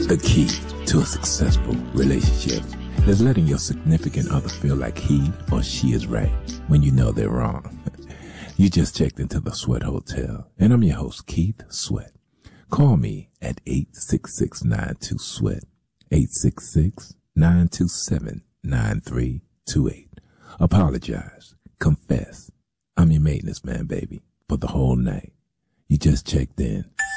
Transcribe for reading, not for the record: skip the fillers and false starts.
The key to a successful relationship is letting your significant other feel like he or she is right when you know they're wrong. You just checked into the Sweat Hotel, and I'm your host, Keith Sweat. Call me at 866-92-SWEAT, 866-927-9328. Apologize. Confess. I'm your maintenance man, baby, for the whole night. You just checked in.